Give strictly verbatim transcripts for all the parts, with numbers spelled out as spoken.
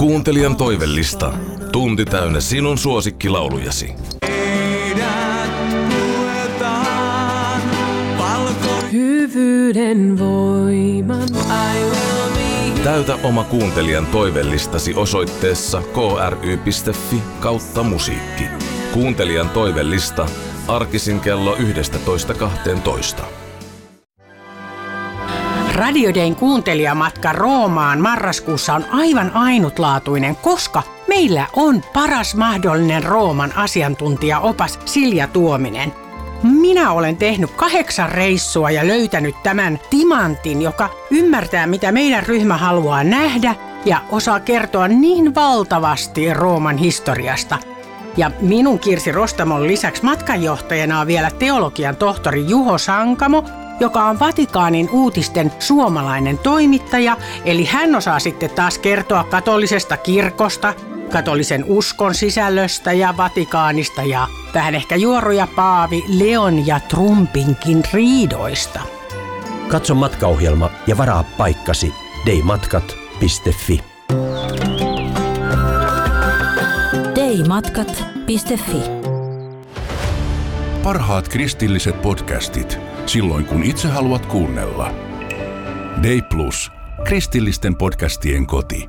Kuuntelijan toivellista. Tunti täynnä sinun suosikkilaulujasi. Hyvyyden voiman. Täytä oma kuuntelijan toivellistasi osoitteessa kry.fi kautta musiikki. Kuuntelijan toivellista arkisin kello yksitoista kaksitoista. Radio Dayn kuuntelijamatka Roomaan marraskuussa on aivan ainutlaatuinen, koska meillä on paras mahdollinen Rooman asiantuntijaopas Silja Tuominen. Minä olen tehnyt kahdeksan reissua ja löytänyt tämän timantin, joka ymmärtää, mitä meidän ryhmä haluaa nähdä ja osaa kertoa niin valtavasti Rooman historiasta. Ja minun Kirsi Rostamon lisäksi matkanjohtajana on vielä teologian tohtori Juho Sankamo, joka on Vatikaanin uutisten suomalainen toimittaja, eli hän osaa sitten taas kertoa katolisesta kirkosta, katolisen uskon sisällöstä ja Vatikaanista ja vähän ehkä juoruja Paavi Leon ja Trumpinkin riidoista. Katso matkaohjelma ja varaa paikkasi daymatkat piste fi. daymatkat piste fi. Parhaat kristilliset podcastit silloin, kun itse haluat kuunnella. Day Plus, kristillisten podcastien koti.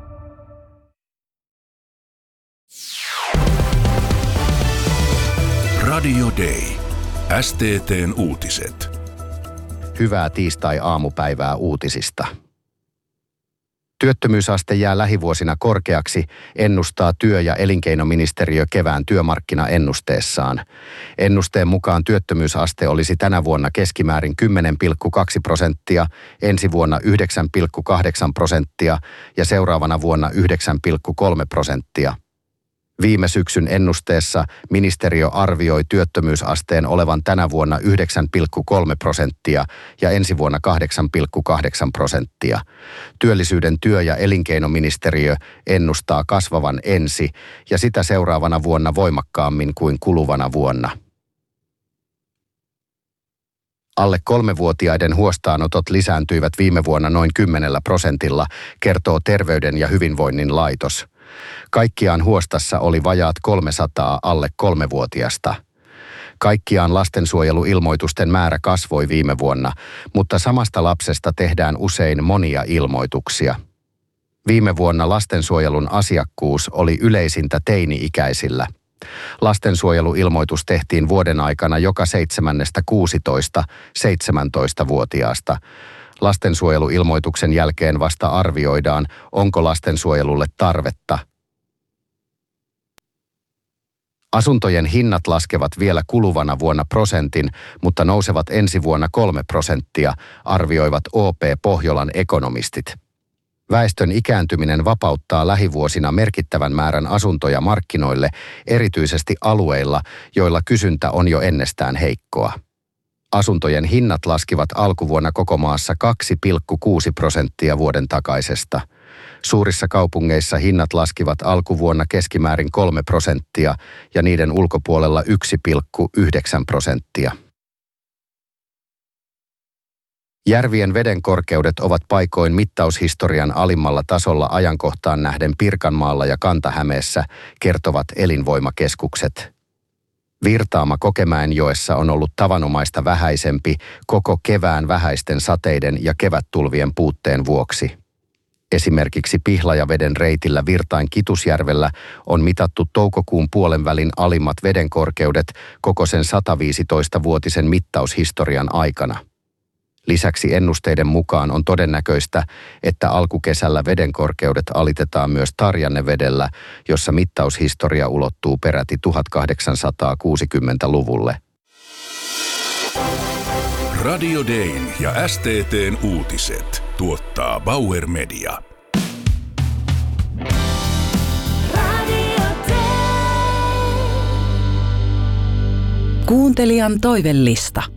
Radio Day. S T T:n uutiset. Hyvää tiistai-aamupäivää uutisista. Työttömyysaste jää lähivuosina korkeaksi, ennustaa työ- ja elinkeinoministeriö kevään työmarkkinaennusteessaan. Ennusteen mukaan työttömyysaste olisi tänä vuonna keskimäärin kymmenen pilkku kaksi prosenttia, ensi vuonna yhdeksän pilkku kahdeksan prosenttia ja seuraavana vuonna yhdeksän pilkku kolme prosenttia. Viime syksyn ennusteessa ministeriö arvioi työttömyysasteen olevan tänä vuonna yhdeksän pilkku kolme prosenttia ja ensi vuonna kahdeksan pilkku kahdeksan prosenttia. Työllisyyden työ- ja elinkeinoministeriö ennustaa kasvavan ensi ja sitä seuraavana vuonna voimakkaammin kuin kuluvana vuonna. Alle kolmevuotiaiden huostaanotot lisääntyivät viime vuonna noin kymmenellä prosentilla, kertoo Terveyden ja hyvinvoinnin laitos. Kaikkiaan huostassa oli vajaat kolmesataa alle kolmevuotiasta. Kaikkiaan lastensuojeluilmoitusten määrä kasvoi viime vuonna, mutta samasta lapsesta tehdään usein monia ilmoituksia. Viime vuonna lastensuojelun asiakkuus oli yleisintä teini-ikäisillä. Lastensuojeluilmoitus tehtiin vuoden aikana joka seitsemännestä kuusitoista seitsemäntoista-vuotiaasta. Lastensuojeluilmoituksen jälkeen vasta arvioidaan, onko lastensuojelulle tarvetta. Asuntojen hinnat laskevat vielä kuluvana vuonna prosentin, mutta nousevat ensi vuonna kolme prosenttia, arvioivat O P Pohjolan ekonomistit. Väestön ikääntyminen vapauttaa lähivuosina merkittävän määrän asuntoja markkinoille, erityisesti alueilla, joilla kysyntä on jo ennestään heikkoa. Asuntojen hinnat laskivat alkuvuonna koko maassa kaksi pilkku kuusi prosenttia vuoden takaisesta. Suurissa kaupungeissa hinnat laskivat alkuvuonna keskimäärin kolme prosenttia ja niiden ulkopuolella yksi pilkku yhdeksän prosenttia. Järvien vedenkorkeudet ovat paikoin mittaushistorian alimmalla tasolla ajankohtaan nähden Pirkanmaalla ja Kanta-Hämeessä, kertovat elinvoimakeskukset. Virtaama Kokemäenjoessa on ollut tavanomaista vähäisempi koko kevään vähäisten sateiden ja kevättulvien puutteen vuoksi. Esimerkiksi Pihlajaveden reitillä Virtain Kitusjärvellä on mitattu toukokuun puolen välin alimmat vedenkorkeudet koko sen sataviisitoistavuotisen mittaushistorian aikana. Lisäksi ennusteiden mukaan on todennäköistä, että alkukesällä vedenkorkeudet alitetaan myös Tarjannevedellä, jossa mittaushistoria ulottuu peräti tuhatkahdeksansataakuusikymmentäluvulle. Radio Dayn ja S T T:n uutiset tuottaa Bauer Media. Kuuntelijan toivellista.